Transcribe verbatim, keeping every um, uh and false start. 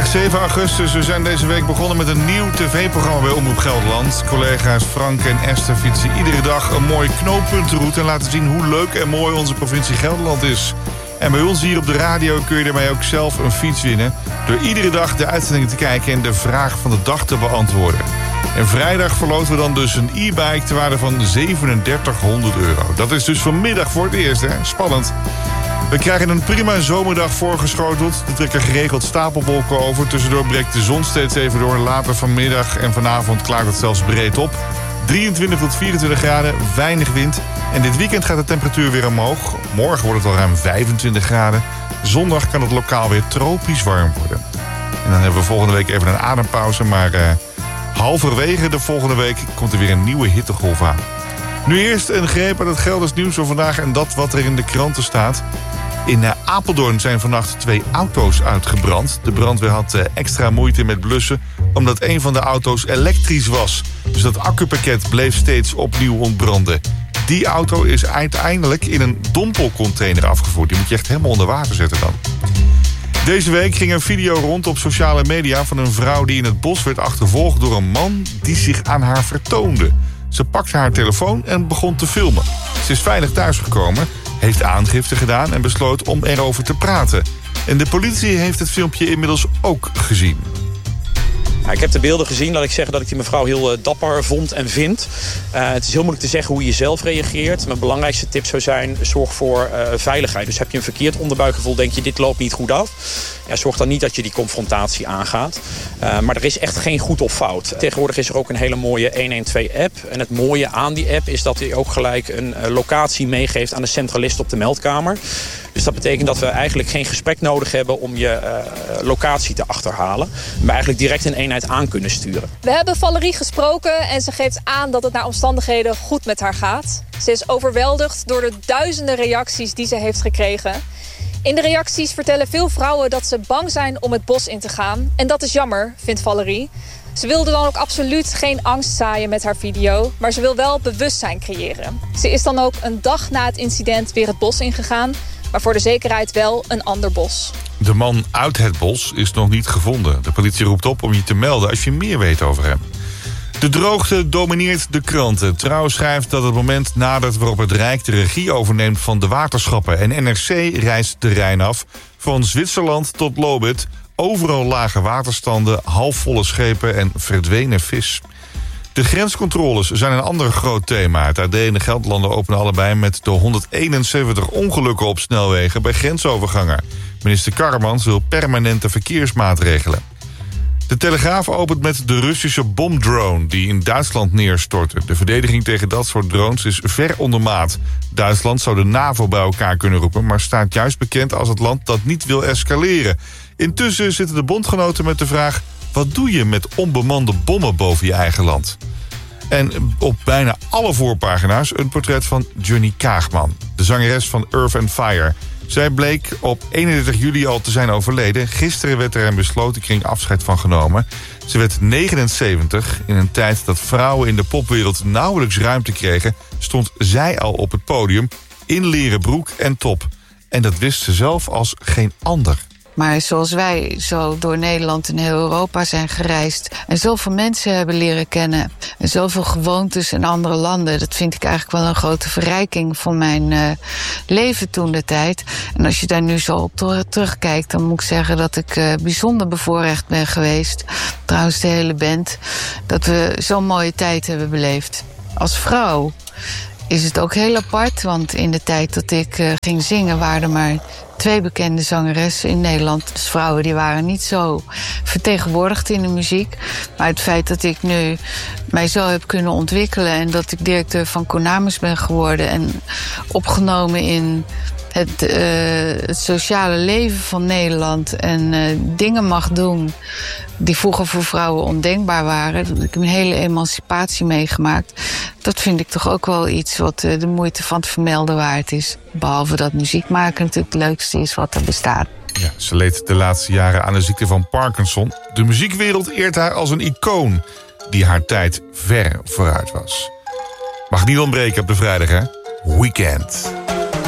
zeven augustus. We zijn deze week begonnen met een nieuw tv-programma bij Omroep Gelderland. Collega's Frank en Esther fietsen iedere dag een mooie knooppuntenroute en laten zien hoe leuk en mooi onze provincie Gelderland is. En bij ons hier op de radio kun je daarmee ook zelf een fiets winnen door iedere dag de uitzending te kijken en de vraag van de dag te beantwoorden. En vrijdag verloten we dan dus een e-bike ter waarde van zevenendertighonderd euro. Dat is dus vanmiddag voor het eerst, hè? Spannend. We krijgen een prima zomerdag voorgeschoteld. Er trekken geregeld stapelwolken over. Tussendoor breekt de zon steeds even door. Later vanmiddag en vanavond klaart het zelfs breed op. drieëntwintig tot vierentwintig graden, weinig wind. En dit weekend gaat de temperatuur weer omhoog. Morgen wordt het al ruim vijfentwintig graden. Zondag kan het lokaal weer tropisch warm worden. En dan hebben we volgende week even een adempauze. Maar uh, halverwege de volgende week komt er weer een nieuwe hittegolf aan. Nu eerst een greep aan het Gelders nieuws van vandaag en dat wat er in de kranten staat. In uh, Apeldoorn zijn vannacht twee auto's uitgebrand. De brandweer had uh, extra moeite met blussen omdat een van de auto's elektrisch was. Dus dat accupakket bleef steeds opnieuw ontbranden. Die auto is uiteindelijk in een dompelcontainer afgevoerd. Die moet je echt helemaal onder water zetten dan. Deze week ging een video rond op sociale media van een vrouw die in het bos werd achtervolgd door een man die zich aan haar vertoonde. Ze pakte haar telefoon en begon te filmen. Ze is veilig thuisgekomen, heeft aangifte gedaan en besloot om erover te praten. En de politie heeft het filmpje inmiddels ook gezien. Ja, ik heb de beelden gezien, laat ik zeggen dat ik die mevrouw heel uh, dapper vond en vind. Uh, het is heel moeilijk te zeggen hoe je zelf reageert. Mijn belangrijkste tip zou zijn, zorg voor uh, veiligheid. Dus heb je een verkeerd onderbuikgevoel, denk je dit loopt niet goed af. Ja, zorg dan niet dat je die confrontatie aangaat. Uh, maar er is echt geen goed of fout. Tegenwoordig is er ook een hele mooie honderdtwaalf-app. En het mooie aan die app is dat hij ook gelijk een uh, locatie meegeeft aan de centralist op de meldkamer. Dus dat betekent dat we eigenlijk geen gesprek nodig hebben om je uh, locatie te achterhalen. Maar eigenlijk direct een eenheid aan kunnen sturen. We hebben Valerie gesproken en ze geeft aan dat het naar omstandigheden goed met haar gaat. Ze is overweldigd door de duizenden reacties die ze heeft gekregen. In de reacties vertellen veel vrouwen dat ze bang zijn om het bos in te gaan. En dat is jammer, vindt Valerie. Ze wilde dan ook absoluut geen angst zaaien met haar video, maar ze wil wel bewustzijn creëren. Ze is dan ook een dag na het incident weer het bos ingegaan, maar voor de zekerheid wel een ander bos. De man uit het bos is nog niet gevonden. De politie roept op om je te melden als je meer weet over hem. De droogte domineert de kranten. Trouw schrijft dat het moment nadert waarop het Rijk de regie overneemt van de waterschappen. En N R C reist de Rijn af. Van Zwitserland tot Lobit. Overal lage waterstanden, halfvolle schepen en verdwenen vis. De grenscontroles zijn een ander groot thema. Het A D en de Gelderlanden openen allebei met de honderdeenenzeventig ongelukken op snelwegen bij grensovergangen. Minister Karremans wil permanente verkeersmaatregelen. De Telegraaf opent met de Russische bomdrone die in Duitsland neerstortte. De verdediging tegen dat soort drones is ver onder maat. Duitsland zou de NAVO bij elkaar kunnen roepen, maar staat juist bekend als het land dat niet wil escaleren. Intussen zitten de bondgenoten met de vraag: wat doe je met onbemande bommen boven je eigen land? En op bijna alle voorpagina's een portret van Johnny Kaagman, de zangeres van Earth and Fire. Zij bleek op eenendertig juli al te zijn overleden. Gisteren werd er een besloten kring afscheid van genomen. Ze werd negenenzeventig. In een tijd dat vrouwen in de popwereld nauwelijks ruimte kregen, stond zij al op het podium in leren broek en top. En dat wist ze zelf als geen ander. Maar zoals wij zo door Nederland en heel Europa zijn gereisd en zoveel mensen hebben leren kennen en zoveel gewoontes in andere landen, dat vind ik eigenlijk wel een grote verrijking van mijn uh, leven toen de tijd. En als je daar nu zo op terugkijkt, dan moet ik zeggen dat ik uh, bijzonder bevoorrecht ben geweest. Trouwens de hele band, dat we zo'n mooie tijd hebben beleefd. Als vrouw is het ook heel apart, want in de tijd dat ik uh, ging zingen waren er maar twee bekende zangeressen in Nederland. Dus vrouwen die waren niet zo vertegenwoordigd in de muziek. Maar het feit dat ik nu mij zo heb kunnen ontwikkelen en dat ik directeur van Konamis ben geworden en opgenomen in het, uh, het sociale leven van Nederland en uh, dingen mag doen die vroeger voor vrouwen ondenkbaar waren. Dat ik een hele emancipatie meegemaakt. Dat vind ik toch ook wel iets wat uh, de moeite van het vermelden waard is. Behalve dat muziek maken natuurlijk het leukste is wat er bestaat. Ja, ze leed de laatste jaren aan de ziekte van Parkinson. De muziekwereld eert haar als een icoon die haar tijd ver vooruit was. Mag niet ontbreken op de vrijdag, hè? Weekend.